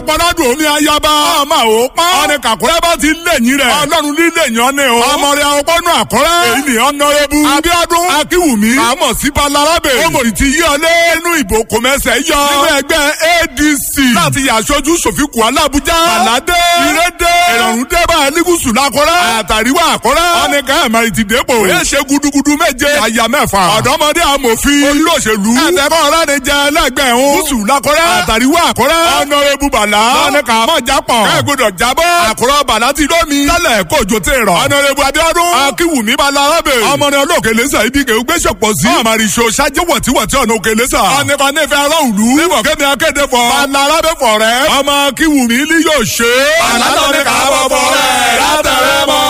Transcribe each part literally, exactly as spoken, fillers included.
pọ́nádùn omi ayaba. ọmọ àwọn pọ́n. ọ̀nì kàkúrẹ́ bá ti lẹ́yìn rẹ̀. ọlọ́run ní lẹ́yìn ọ́nẹ́ o. ọmọ rẹ̀ àwọn pọ́nú àkọ́rẹ́. èyí ni ọ̀nàrẹ́bù. Abíọ́dún Akínwùmí. àmọ̀ sí balarabe. ọmọdé ti yí ọlé inú ìbò kòmẹ́sẹ̀ yọ. nínú ẹgbẹ́ A D C. láti yàṣojú sòfìkù alábùjá. Bàládé. Ìrédé. ìrọ̀rùn débà ẹlígùsù lákọ́rẹ́. àtàríwá àkọ́rẹ́. ọ̀nìkà ẹ̀mẹ́rì ti dépò. ó ṣe gudugudu méje. àyà mẹ́fà. ọ̀dọ́mọdé amòfin. olóṣèlú. ẹ̀tẹ̀kọ́ ọ̀rẹ́ ni jẹ́ ẹlẹ́gbẹ̀ẹ́ hun. gúúsù lákọ́rẹ́. àtàríwá àkọ́rẹ́. ọ̀nàrẹ́bù bàlá. ọ̀nìkà àmọ̀jápọ̀. kẹ́gbọ́dọ̀ jábọ́. àkùrọ̀ bàlá ti lómi. tẹ́lẹ̀ kójó tè rọ̀. ọ̀nàrẹ́bù Abíọ́dún Akínwùmí balarabe. ọmọ ní olóòkè lẹ́sà ibi kẹ́ gbé sọ̀pọ̀ sí. àmàrìṣò ṣáájú wọ̀tíwọ̀tí ọ̀nà òkè lẹ́sà. ọ̀nìfà nífẹ̀ ará òlu. níbọ̀ kéde akéde fọ. balarabe fọ̀ rẹ̀. ọmọ Akínwùmí ni yóò ṣe. àlànà ní káàbọ̀ fọ̀ rẹ̀ látẹ̀rẹ̀ mọ́.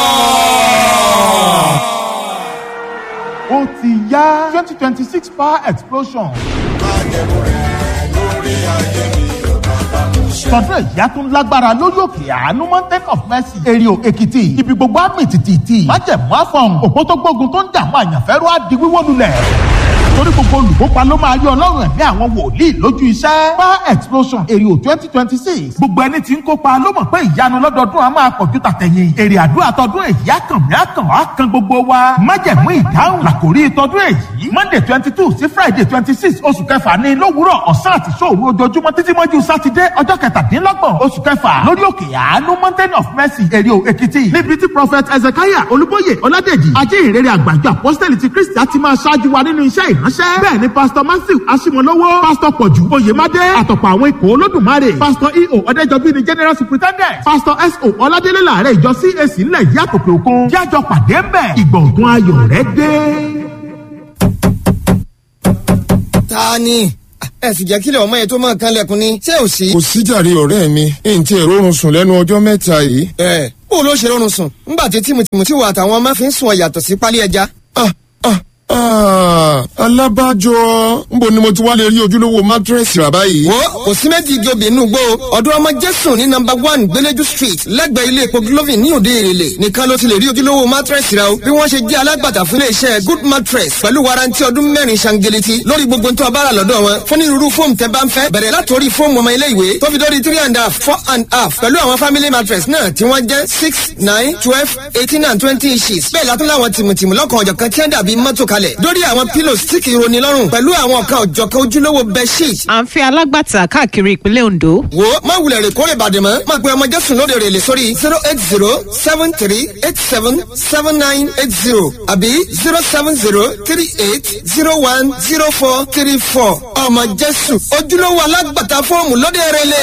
ó ti yá twenty twenty six power explosion. tọdún ìyá tún lágbára lórí òkè àánú mountain of mercy èrìò èkìtì ibi gbogbo àmì tìtìtì májẹ̀mú àfọ̀n òpó tó gbógun tó ń jà mọ́ àyànfẹ́rú á di wíwó lulẹ̀ torí gbogbo olùkópa ló máa yọ ọlọ́run ẹ̀mí àwọn wòlíì lójú iṣẹ́. power explosion èrìò twenty twenty six gbogbo ẹni tí ń kópa ló mọ̀ pé ìyanu lọ́dọọdún a máa pọ̀jù tàtẹ̀yìn èrè àdúrà tọdún èyí àkànmí àkàn àkàn gbogbo wa májẹ̀mú ìdáhùn làkòrí tọdún èyí monday twenty two sí friday twenty six oṣù kẹfà ní lówùúrọ̀ ọ̀sán àti sóòru ojoojúmọ́ títí mọ́jú sátidé ọjọ́ kẹtàdínlọ́gbọ̀n oṣù kẹfà lórí òkè àánú mountain of mercy èrìò èkìtì níbi tí prophet ezekiah olúbóyè ọládèjì ajínrere àgbàjọ apostoli ti kristi ti máa ṣáájú wa nínú iṣẹ́ ìránṣẹ́ bẹ́ẹ̀ ni pastor matthew asimolowo pastor pọ̀jù oyèmádé àtọ̀pọ̀ àwọn ikọ̀ olódùmarè pastor eo ọ̀dẹ́jọbí ni general superintendent pastor so ọládélé làárẹ̀ ìjọ cac ńlẹ̀ yìí àtòkè òkun jájọ pàdé ń bẹ̀ ìgbọ̀ngàn ayọ̀ rẹ̀ dé. ta ni ẹ sì jẹ́ kílẹ̀ ọmọ yẹn tó máa kan lẹ́kùn ni ṣé ò sí. kò sí jàre ọ̀rẹ́ mi n tí èrò oorun sùn lẹ́nu ọjọ́ mẹ́ta yìí. ẹ bó ló ṣe rọrùn sùn ńgbà tí tìmùtìmù tí wà àtàwọn ọmọ fi ń sùn ọ̀yàtọ̀ sí pálí ẹja. ah ah ah alábàjọ nbo ni mo ti wá lè rí ojúlówó mátírẹ́sì rà báyìí. wo kò sí méjì igi obì inú gbó ọdún ọmọ jésù ní nọ́mbà one gbẹlẹjú street lẹ́gbẹ̀ẹ́ ilé epo glovin ní òde èrèlè nìkan ló ti lè rí ojúlówó mátírẹ́sì rà o bí wọ́n ṣe jẹ́ alágbàtà fún iléeṣẹ́ good mattress pẹ̀lú warranty ọdún mẹ́rin ṣangeleti lórí gbogbo tó abára lọ́dọ̀ wọn fún onírúurú fóòmù tẹ́ bá ń fẹ́ bẹ̀rẹ̀ látòrí fóòmù ọmọ ilé ìwé tó fi dórí three and half four and half pẹ̀lú àwọn family mattress náà tí wọ́n jẹ́ six nine twelve eighteen and twenty inches bẹ́ẹ̀ látún láwọn tìmùtìmù lọ́kàn ọ̀jọ̀kan tí wọ́n dàbí mọ́tò kalẹ̀ dórí àwọn pillows tí kì í roni lọ́rùn pẹ̀lú àwọn ọ̀kan ọ̀jọ̀kan ojúlówó bedsheet. à ń fi alágbàtà káàkiri ìpínlẹ̀ Ondo. wo má wulẹ̀ rè kórè bàdè mọ́ máa pe ọmọ jésù lóde rè lè sórí zero eight zero seven three eight seven seven nine eight zero àbí zero seven zero three eight zero one zero four three four ọmọ jésù ojúlówó alágbàtà fọ́ọ̀mù lóde rè lè.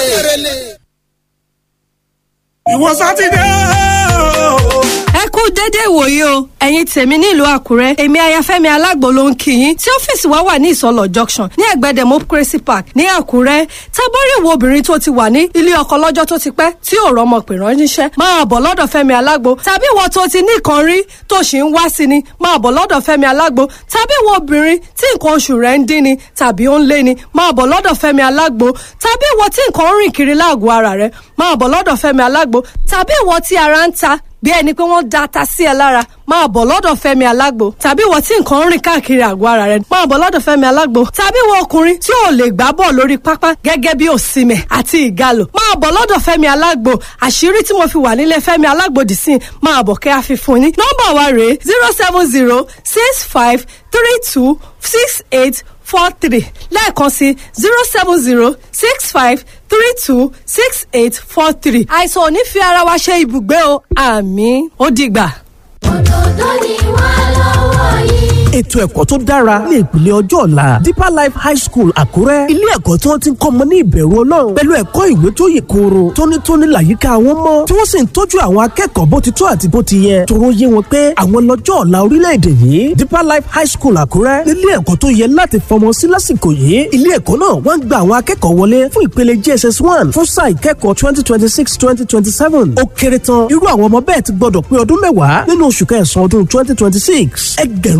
ìwọ sátidé ẹ kú dédé ìwòye o ẹ̀yin tèmi nílùú Àkúrẹ́ èmi Ayáfẹ́mi Alágbo ló ń kí yín tí ọ́fíìsì wa wà ní Ìsọlọ̀ junction ní ẹ̀gbẹ́ Democracy Park ní Àkúrẹ́ tábọ́rì wo obìnrin tó ti wà ní ilé ọkọ lọ́jọ́ tó ti pẹ́ tí ò rọ́mọ pè ránṣẹ́ máa bọ̀ lọ́dọ̀ Fẹ́mi Alágbo tàbí ìwọ tó ti ní nǹkan rí tó sì ń wá sí ni máa bọ̀ lọ́dọ̀ Fẹ́mi Alágbo tàbí ìwọ obìnrin tí nǹkan oṣù rẹ̀ ń dín ni tàbí ó ń lé ni máa bọ̀ lọ́dọ̀ Fẹ́mi Alágbo tàbí ìwọ tí nǹkan ń rìn kiri láàgọ̀ ara rẹ̀ máa bọ̀ lọ́dọ̀ Fẹ́mi Alágbo tàbí ìwọ tí ara ń ta bí ẹni pé wọ́n da ata sí ẹ lára máa bọ̀ lọ́dọ̀ Fẹ́mi Alágbo tàbí ìwọ tí nǹkan ń rìn káàkiri àgọ́ ara rẹ máa bọ̀ lọ́dọ̀ Fẹ́mi Alágbo tàbí ìwọ ọkùnrin tí ò lè gbá bọ̀ lórí pápá gẹ́gẹ́ bí òsìmẹ̀ àti ìgalò máa bọ̀ lọ́dọ̀ Fẹ́mi Alágbo àṣírí tí mo fi wà nílé Fẹ́mi Alágbo dì sí máa bọ̀ kẹ́ àfi fún yín nọ́mbà wa rèé zero seven zero six five three two six eight four three lẹ́ẹ̀kan sí zero seven zero six five three two six eight four three. àìsàn ò ní fi ara wa ṣe ibùgbé o àmín ó dìgbà. òdòdó ni wà lọ́wọ́ yìí. ètò ẹ̀kọ́ tó dára ní ìpìlẹ̀ ọjọ́ ọ̀la Deeper Life High School Àkúrẹ́ ilé ẹ̀kọ́ tí wọ́n ti ń kọ́ ọmọ ní ìbẹ̀rù Ọlọ́run pẹ̀lú ẹ̀kọ́ ìwé tó yè kooro tónítóní làyíká àwọn mọ́ tí wọ́n sì ń tọ́jú àwọn akẹ́kọ̀ọ́ bó ti tó àti bó ti yẹ tóró yé wọn pé àwọn lọ́jọ́ ọ̀la orílẹ̀-èdè yìí Deeper Life High School Àkúrẹ́ nílé ẹ̀kọ́ tó yẹ láti fọmọ sí lásìkò yìí ilé ẹ̀kọ́ náà wọ́n ń gba àwọn akẹ́kọ̀ọ́ wọlé fún ìpele J S S one fún sáà ìkẹ́kọ̀ọ́ twenty twenty six twenty twenty seven ó kéré tán irú àwọn ọmọ bẹ́ẹ̀ ti gbọ́dọ̀ pé ọdún mẹ́wàá nínú oṣù kẹsàn-án ọdún twenty twenty six ẹgbẹ̀rún mẹ́ẹ̀ẹ́dógún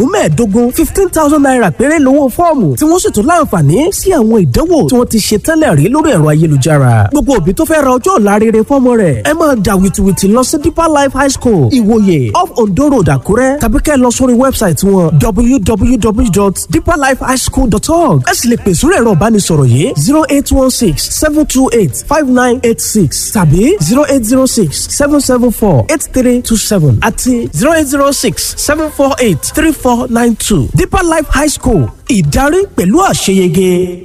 mẹ́ẹ̀ẹ́dógún fifteen thousand naira péré lówó fọ́ọ̀mù tí wọ́n sì tún láǹfààní sí àwọn ìdánwò tí wọ́n ti ṣe tẹ́lẹ̀ rí lórí ẹ̀rọ ayélujára gbogbo òbí tó fẹ́ ra ọjọ́ ọ̀la rere fọ́mọ rẹ̀ ẹ máa dà wìtìwìtì lọ sí Deeper Life High School Ìwòye off Ondo Road Àkúrẹ́ tàbí kẹ́ ẹ lọ sórí wẹ́bsáìtì wọn w w w dot deeper life high school dot org ẹ sì lè pè sórí ẹ̀rọ ìbánisọ̀rọ̀ yìí zero eight one six seven two eight five nine eight six tàbí zero eight zero six seven seven four eight three two seven àti zero eight zero six seven four eight three four nine two Deeper Life High School ìdarí pẹ̀lú àṣeyege.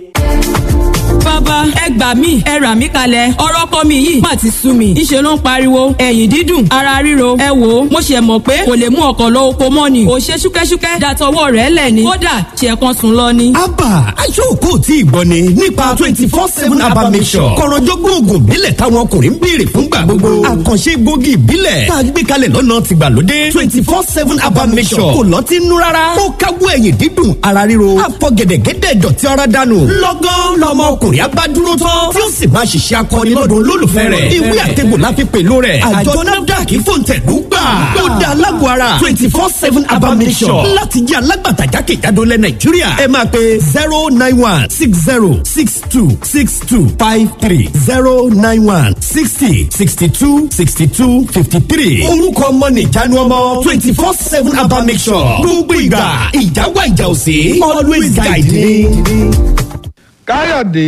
bàbá ẹ gbà mí ẹ rà mí kalẹ̀ ọ̀rọ̀ kọ́ mi yìí má ti sú mi ńṣe ló ń pariwo ẹ̀yìn dídùn ara ríro ẹ wò ó mo ṣe mọ̀ pé kò lè mú ọkọ̀ lọ oko mọ́ ni kò ṣe ṣúkẹ́ṣúkẹ́ dàtọwọ́ rẹ̀ lẹ̀ ni kódà ṣe kan sùn lọ ni. abba aṣọ́kò tí ìgbọ́ ni nípa twenty four seven abba mission kọ̀rọ̀jọ́gbọ́n oògùn ìbílẹ̀ táwọn ọkùnrin ń béèrè fúngbà gbogbo àkànṣe gbòógì ìbílẹ̀ tá a gbé kalẹ̀ lọ́nà tìgbàlódé twenty four seven abba mission kò lọ́tí nú rárá ó káwọ́ ẹ̀yìn dídùn ara ríro àfọ̀gẹ̀dẹ̀gẹ̀dẹ̀ dọ̀tí ara dànù lọ́gán lọ́mọ ọkùnrin abá dúró tán tí ó sì máa ṣiṣẹ́ akọni lọ́dọ̀ olólùfẹ́ rẹ̀ ìwé àtẹ̀gbò la fi pẹ̀lú rẹ̀ àjọ nafdac fòǹtẹ̀lú gbà ó dá alágbó ara twenty four seven abba mission láti jẹ́ alágbàtà jákèjádò lẹ̀ nàìjíríà ẹ máa pe zero nine one six zero six two six two five three zero nine one sixty sixty two sixty two fifty three orúkọ ọmọ nìjánu ọmọ twenty four seven abba mission gbogbo ìgbà ìjáwá ìjà òsè always guide me. káyọ̀dé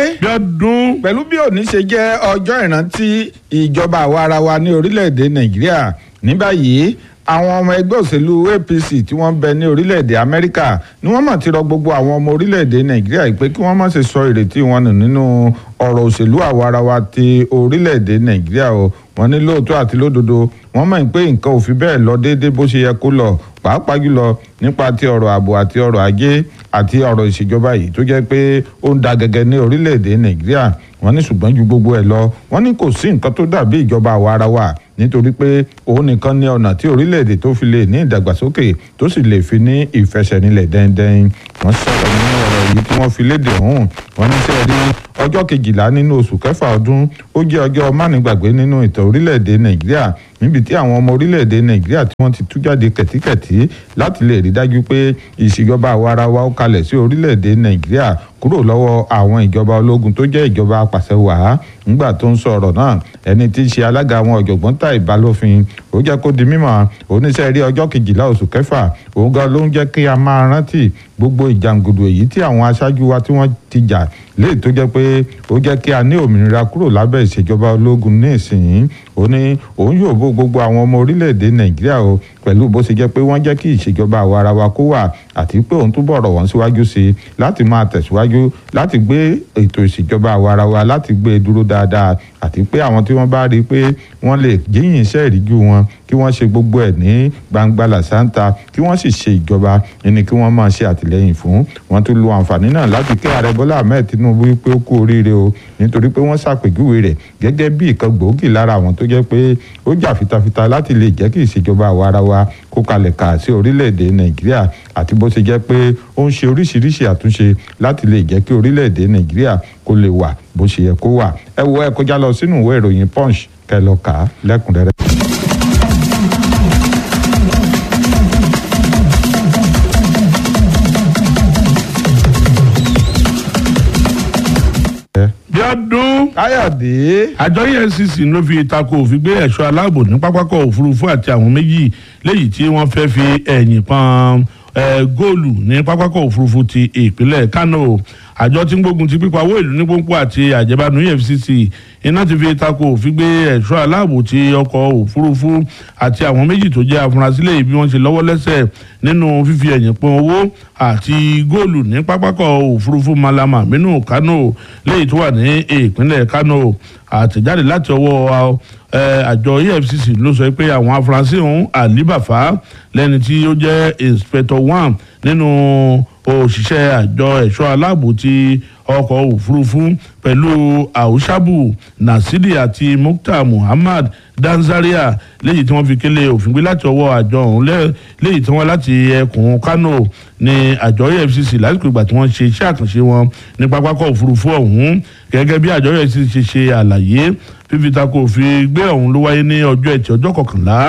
bíọ́dún pẹ̀lú bí òní ṣe jẹ́ ọjọ́ ìrántí ìjọba àwa ara wa ní orílẹ̀-èdè nàìjíríà ní báyìí àwọn ọmọ ẹgbẹ́ òṣèlú A P C tí wọ́n bẹ ní orílẹ̀-èdè amẹ́ríkà ni wọ́n mọ̀ ti rọ gbogbo àwọn ọmọ orílẹ̀-èdè nàìjíríà pé kí wọ́n má ṣe sọ ìrètí wọn nù nínú ọ̀rọ̀ òṣèlú àwa ara wa ti orílẹ̀-èdè nàìjíríà o wọ́n ní lóòótọ́ àti lódodo wọ́n mọ̀ pé nǹkan ò fi bẹ́ẹ̀ lọ déédéé bó ṣe yẹ kó lọ pàápàá jùlọ nípa ti ọ̀rọ̀ ààbò àti ọ̀rọ̀ ajé àti ọ̀rọ̀ ìṣèjọba yìí tó jẹ́ pé ó ń da gẹ́gẹ́ ní orílẹ̀-èdè nàìjíríà wọ́n ní ṣùgbọ́n ju gbogbo ẹ̀ lọ wọ́n ní kò sí nǹkan tó dàbí ìjọba àwa ara wa nítorí pé òun nìkan ní ọ̀nà tí orílẹ̀-èdè tó fi lè ní ìdàgbàsókè tó sì lè fi ní ìfẹsẹ̀rinlẹ̀ dẹ́ndẹ́n wọ́n sọ̀rọ̀ nínú ọ̀rọ̀ yìí tí wọ́n fi léde ọ̀hún wọ́n ní sẹ́ẹ̀rí ọjọ́ kejìlá nínú oṣù kẹfà ọdún ó jẹ́ ọjọ́ mánigbàgbé nínú ìtàn orílẹ̀-èdè nàìjíríà níbi tí àwọn ọmọ orílẹ̀-èdè nàìjíríà tí wọ́n ti tú jáde kẹ̀tíkẹ̀tí láti lè rí dájú pé ìṣèjọba àwa ara wa ó kalẹ̀ sí orílẹ̀-èdè nàìjíríà kúrò lọ́wọ́ àwọn ìjọba ológun tó jẹ́ ìjọba apàṣẹwàá nígbà tó ń sọ ọ̀rọ̀ náà ẹni tí í ṣe alága àwọn ọ̀jọ̀gbọ́n Táì Balófin ó jẹ́ kó di mímọ̀ oníṣẹ́ rí ọjọ́ kejìlá oṣù kẹfà òun gan ló ń jẹ́ kí a máa rántí gbogbo ìjàngbùdù èyí tí àwọn aṣáájú wa tí wọ́n ti jà léyìí tó jẹ́ pé ó jẹ́ kí a ní òmìnira kúrò lábẹ́ ìṣèjọba ológun ní ìsìn ó ní òun yóò bó gbogbo àwọn ọmọ orílẹ̀-èdè nàìjíríà o pẹ̀lú bó ṣe jẹ́ pé wọ́n jẹ́ kí ìṣèjọba àwa ara wa kó wà àti pé òun túbọ̀ rọ̀ wọ́n síwájú sí i láti máa tẹ̀síwájú láti gbé ètò ìṣèjọba àwa ara wa láti gbé e dúró dáadáa àti pé àwọn tí wọ́n bá rí i pé wọ́n lè jíyìn iṣẹ́ ìríjú wọn kí wọ́n ṣe gbogbo ẹ̀ ní gbangba làṣántà kí wọ́n sì ṣe ìjọba ẹni kí wọ́n máa ṣe àtìlẹ́yìn fún wọ́n tún lo àǹfààní náà láti kí ààrẹ Bọ́lá Ahmed Tinubu pé ó kú oríire o nítorí pé wọ́n ṣàpèjúwe rẹ̀ gẹ́gẹ́ bí ìkan gbòógì lára àwọn tó jẹ́ pé ó jà fitafita láti lè jẹ́ kí ìṣèjọba àwa ara wa kó kalẹ̀ kà sí orílẹ̀-èdè Nàìjíríà àti bó ṣe jẹ́ pé ó ń ṣe oríṣiríṣi àtúnṣe láti lè jẹ́ kí orílẹ̀-èdè Nàìjíríà kó lè wà bó ṣe yẹ kó wà ẹ wo ẹ kọjá lọ sínú ìwé ìròyìn Punch kẹ́ lọ kà á lẹ́kùnrẹ́rẹ́. bíọ́dún káyọ̀dé àjọ E F C C ló fi tako òfin gbé ẹ̀ṣọ́ aláàbò ní pápákọ̀ òfurufú àti àwọn méjì léyìí tí wọ́n fẹ́ fi ẹ̀yìn pọ́n góòlù ní pápákọ̀ òfurufú ti ìpínlẹ̀ Kano àjọ tí ń gbógun ti pípa owó ìlú ní pọ́npọ́ àti àjẹbánu E F C C iná ti fi tako òfin gbé ẹ̀ṣọ́ aláàbò ti ọkọ̀ òfurufú àti àwọn méjì tó jẹ́ afurasí lẹ́yìn bí wọ́n ṣe lọ́wọ́ lẹ́sẹ̀ nínú fífi ẹ̀yìn pọ́n owó àti góòlù ní pápákọ̀ òfurufú Malam Aminu Kano lẹ́yìn tó wà ní ìpínlẹ̀ Kano àtẹ̀jáde láti ọwọ́ àjọ E F C C ló sọ pé àwọn afurasí ọ̀hún Ali Bafa lẹ́ni tí ó jẹ́ inspector one nínú òṣìṣẹ́ àjọ ẹ̀ṣọ́ aláàbò ti ọkọ̀ òfurufú pẹ̀lú Aushabu Nasidi àti Mukhtar Muhammad Danzaria léyìí tí wọ́n fi kélé òfin gbé láti ọwọ́ àjọ ọ̀hún léyìí tí wọ́n láti ẹkùn Kano ní àjọ E F C C lásìkò ìgbà tí wọ́n ṣe iṣẹ́ àkànṣe wọn ní pápákọ̀ òfurufú ọ̀hún gẹ́gẹ́ bí àjọ E F C C ṣe ṣe àlàyé fífi tako òfin gbé ọ̀hún ló wáyé ní ọjọ́ ẹtì ọjọ́ kọkànlá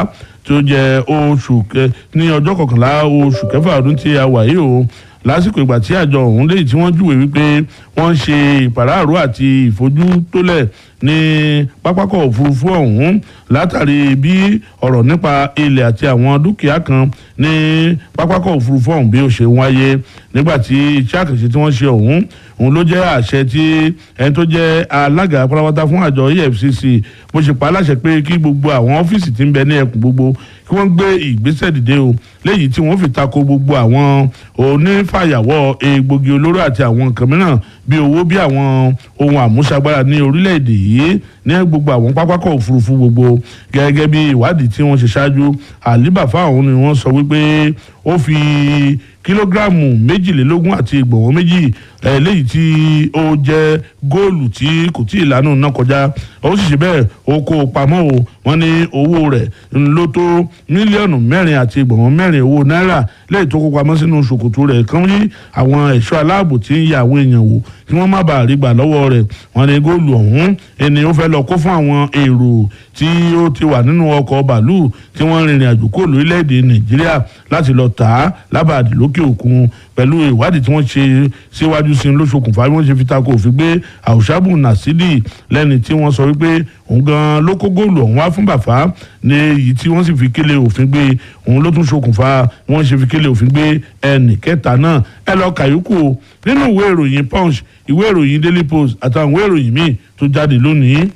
tí ó jẹ́ oṣù kẹ ní ọjọ́ kọkànlá oṣù kẹfà ọdún tí a wà yìí o lásìkò ìgbà tí àjọ ọ̀hún léyìí tí wọ́n júwe wípé wọ́n ń ṣe ìpàráàrò àti ìfojútólẹ̀ ní pápákọ̀ òfurufú ọ̀hún látàrí bí ọ̀rọ̀ nípa ilẹ̀ àti àwọn dúkìá kan ní pápákọ̀ òfurufú ọ̀hún bí ó ṣe wáyé nígbà tí iṣẹ́ àkànṣe tí wọ́n ṣe ọ̀hún òun ló jẹ́ àṣẹ tí ẹni tó jẹ́ alága pátápátá fún àjọ E F C C bó ṣe pa á láṣẹ pé kí gbogbo àwọn ọ́fíìsì tí ń bẹ ní ẹkùn gbogbo kí wọ́n gbé ìgbésẹ̀ dìde o léyìí tí wọ́n fi tako gbogbo àwọn onífàyàwọ́ egbògi olóró àti àwọn nǹkan mìíràn bí owó bí àwọn ohun àmúṣagbára ní orílẹ̀-èdè yìí ní gbogbo àwọn pápákọ̀ òfurufú gbogbo gẹ́gẹ́ bí ìwádìí tí wọ́n ṣe ṣáájú àlíbàfà ọ̀hún ni wọ́n sọ wípé ó fi kílógíráàmù méjìlélógún àti ìgbọ̀nwọ́ méjì eléyìí tí ó jẹ́ góòlù tí kò tí ì lánàá náà kọjá ó sì ṣe bẹ́ẹ̀ ó kó o pamọ́ o wọ́n ní owó rẹ̀ ló tó mílíọ̀nù mẹ́rin àti ìgbọ̀nwọ́ mẹ́rin owó náírà lẹ́yìn tó kó pamọ́ sínú ṣòkòtò rẹ̀ kán rí àwọn ẹ̀ṣọ́ aláàbò tí ń ya àwọn èèyàn wò kí wọ́n má bàa rí gbà lọ́wọ́ rẹ̀ wọ́n ní góòlù ọ̀hún ẹni ó fẹ́ lọ kó fún àwọn èrò tí ó ti wà nínú ọkọ̀ bàálù tí wọ́n rìnrìn àjò kó lórílẹ̀‐èdè nàìjíríà láti lọ tà á lábàdì lókè òkun pẹ̀lú ìwádìí tí wọ́n ṣe síwájú sí lóṣokùnfà bí wọ́n ṣe fi tako òfin gbé àwùsábù nàṣídì lẹ́ni tí wọ́n sọ wípé òun gan ló kó góòlù ọ̀hún wá fún bàfá ní èyí tí wọ́n sì fi kélé òfin gbé òun ló tún ṣokùnfà wọ́n ṣe fi kélé òfin gbé ẹnì kẹta náà ẹ lọ kàyókù nínú ìwé ìròyìn punch ìwé ìròyìn daily post àtàwọn ìwé ìròyìn míì tó jáde lónìí.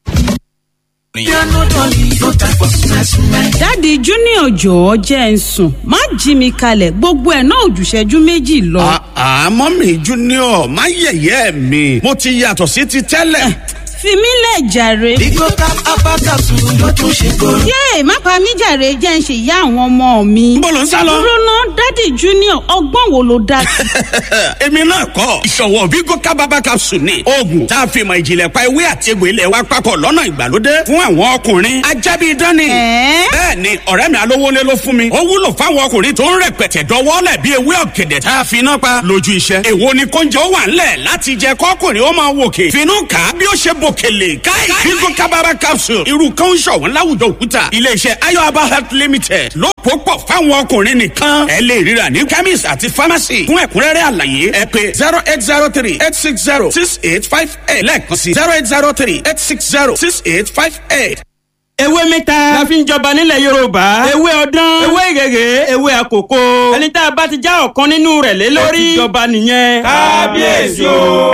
dáàdi junior jọ̀ọ́ jẹ́ ń sùn má jí mi kalẹ̀ gbogbo ẹ̀ náà òjùṣẹ́jú méjì lọ. àmọ́ mi junior má yẹ̀yẹ́ mi mo ti yàtọ̀ sí ti tẹ́lẹ̀. fi mí lẹ̀ jàre. Bigo cap abakasu ló tún ṣe kóró. yéè má pa mí jàre jẹ́ ń ṣe ìyá àwọn ọmọ mi. Níbo ló ń sá lọ? dúró ná dádì junior ọgbọ́n wo ló dá sí. èmi náà kọ́ ìṣọ̀wọ́ Bigo cap abakasu ni oògùn tá a fi mọ ìjìnlẹ̀ pa ewé àti egbò ilẹ̀ wa papọ̀ lọ́nà ìgbàlódé fún àwọn ọkùnrin ajábí dání. bẹ́ẹ̀ ni ọ̀rẹ́ mi alówólé ló fún mi ó wúlò fáwọn ọkùnrin tó ń rẹpẹtẹ dọwọ́lẹ̀ bí ewé ọ̀gẹ̀dẹ̀ tá a fi iná pa lójú iṣẹ́. èwo ni kóúnjẹ ó wà ńlẹ̀ láti jẹ kọ́kùnrin ó máa wòkè finú kà á bí ó ṣe bòkèlè káì Bigo kábàbà capsule irú kan ń ṣọ̀wọ́n láwùjọ òkúta iléeṣẹ́ ayọ̀aba health limited ló pò pọ̀ fáwọn ọkùnrin nìkan ẹ lè ríra ní chemist àti pharmacy fún ẹ̀kúnrẹ́rẹ́ àlàyé ẹ pè zero eight zero three eight six zero six eight five eight lẹ́ẹ̀kan sí zero eight zero three eight six zero six eight five eight. ewé mẹ́ta la fi ń jọba nílẹ̀ yorùbá ewé ọdán ewé ìrèké ewé àkókò ẹni tá a bá ti já ọ̀kan nínú rẹ̀ lé lórí ó ti jọba nìyẹn. kábíyèsí o.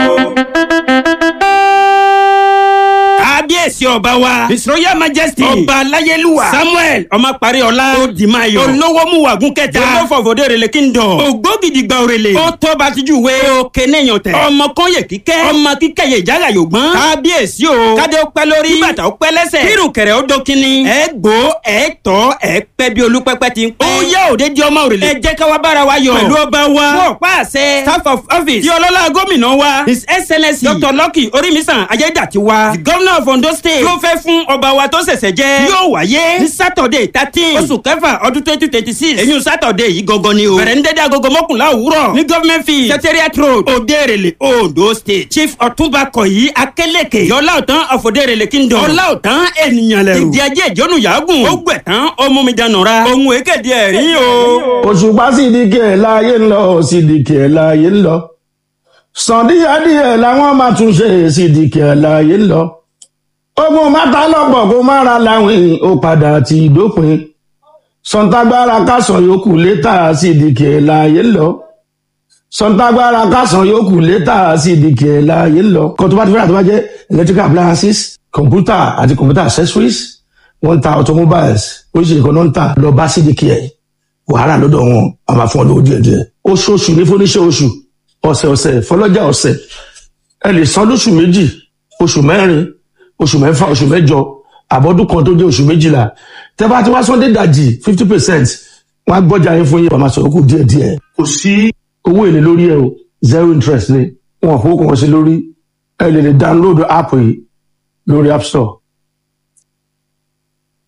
kábíyèsí ọba wa his royal majesty ọba aláyélúwà samuel ọmọparíọlá odimayo olówó muwagun kẹta olófòfòdé òrèlè kingdom ògbógidigba òrèlè ó tó bá ti júwe òkè nẹyàn tẹ ọmọ kọyè kíkẹ́ ọmọ kíkẹ́ yè jára yògbọ́n kábíyèsí o kádé ó pẹ́ lórí bàtà ó pẹ́ lẹ́sẹ̀ kírun kẹrẹ ó dókínní ẹ gbó ẹ tọ́ ẹ pẹ́ bí olúpẹ́pẹ́ ti ń pẹ́. ó yá òde di ọmọ òrèlè ẹ jẹ́ ká wá bára wa yọ pẹ̀lú ọba wa fún ọ̀pá àṣẹ staff of office tí ọlọ́lá gómìnà wa his excellence doctor lucky orímísàn ayédàtiwa the governor of ondo state ló fẹ́ fún ọba wa tó ṣẹ̀ṣẹ̀ jẹ́ yóò wáyé ní saturday thirteen oṣù kẹfà ọdún twenty twenty six èyí saturday yìí gangan ni o bẹ̀rẹ̀ ní dédé agogo mọ́kànlá òwúrọ̀ ní government field secretariat road òdeèrèlè ondo state chief ọ̀túnba kọ̀yí akélèké yọlá ọ̀tán ọ̀fọ̀dẹ́rẹ̀lẹ̀ kingdom ọlá ọ̀tán ènìyàn lẹ̀rù ìdí ajé ìjọ́nù yàgùn ó gbẹ̀ tán ọmọ mi dànùra ohun èkéde ẹ̀rí o. òṣùpá sídìkì ẹ̀ láàyè ń lọ sídìkì ẹ̀ láàyè ń lọ sàn díẹ̀díẹ̀ làwọn máa tún ṣe sídìkì ẹ̀ láàyè ń lọ ogun mẹ́ta lọ́pọ̀ kó má ra láwìn ó padà ti dópin sọ̀ǹtàgbára kásán yòókù létà sídìkì ẹ̀ láàyè ń lọ sọ̀ǹtàgbára kásán yòókù létà sídìkì ẹ̀ láàyè ń lọ kó tó bá ti fẹ́ràn tó bá jẹ́ electrical appliances computer àti computer accessories wọ́n ń ta automobiles oríṣiríṣi kan náà ń tà lọ bá sídìkì ẹ̀ wàhálà lọ́dọ̀ wọn a máa fún ọ lówó díẹ̀ díẹ̀ oṣooṣù ní fúnníṣẹ́ oṣù ọ̀sẹ̀ ọ̀sẹ̀ fọlọ́jà ọ̀sẹ̀ ẹ lè san lóṣù méjì oṣù mẹ́rin oṣù mẹ́fà oṣù mẹ́jọ àbọ̀dún kan tó jẹ́ oṣù méjìlá tẹ́ bá ti wá sọ́ndé dàjì fifty percent wọ́n á gbọ́jà yín fún yín wàá máa sọ̀rọ̀ kù díẹ̀ díẹ̀ kò sí owó èlé lórí ẹ o zero interest ni wọn kò kàn sí lórí ẹ lè lè download app yìí lórí app store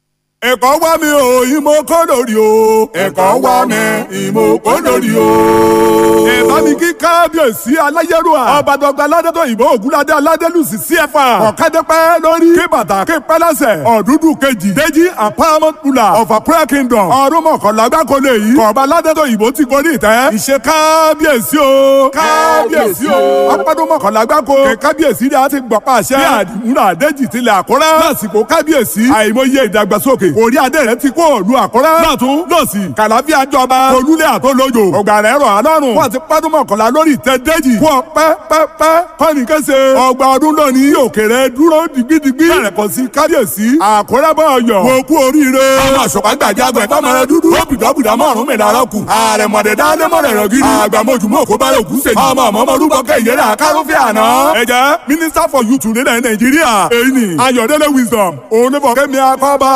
ẹ̀kọ́ wá mi o ìmọ̀ kọ́ lórí o ẹ̀kọ́ wá mi ìmọ̀ kọ́ lórí o. ẹ bá mi kí kábíyèsí aláyélúwà ọba dọgba aládẹ́tọ̀ ìbò ògúnládé aládélùsì sí ẹ̀fà ọ̀kadẹ́pẹ́ lórí kí bàtà kí pẹ́lẹ́sẹ̀ ọ̀dúndún kejì déjì àpamọ́ kula ọ̀fà prayer kingdom ọdún mọ̀kànlá gbáko lè yí kọ̀ọ̀bá aládẹ́tọ̀ ìbò ti gorí ìtẹ́ ìṣe kábíyèsí o kábíyèsí o ọpọ́dún mọ̀kànlá gbáko kẹ kábíyèsí rẹ̀ á ti gbọ́ pàṣẹ bí àdìmúra déjì tilẹ̀ àkúrẹ́ lásìkò kábíyèsí àìmọye ìdàgbàsókè orí adé rẹ̀ ti kó òlu àkúrẹ́ lọ́tún lọ́sì kàlàfíà jọba olúlé àtọ́lójò ọgbà rẹ̀ rọ̀ alọ́run wọ́n ti pọ́dún mọ̀kànlá lórí ìtẹ́ déjì fún ọpẹ́ pẹ́pẹ́ kọ́ni kése ọgbà ọdún lónìí òkèrè dúró digbidigbi bẹ̀rẹ̀ kọ́ sí kábíyèsí àkúrẹ́ bọ̀ ọ̀yọ́ wò kú oríire ọmọ àṣọpá gbàjágbẹ̀ tọ́mọ̀rẹ́ dúdú ó bìdọ́bìdọ́ mọ́rùn mi dára kù ààrẹ mọ̀dẹ̀ dáadé mọ̀rẹ̀ rẹ̀ gidi àgbàmọ̀jùmọ̀ kó bá òkú sèjì ọmọ ọmọ rúbọkẹ́ ìyẹ́rẹ́ àkárọ́fẹ́ àná ẹ̀jẹ̀ minister for youth nílẹ̀ nàìjíríà èyí ni ayọ̀dẹ́lẹ̀ wisdom òun ní fọ̀kẹ́mi akọ́bá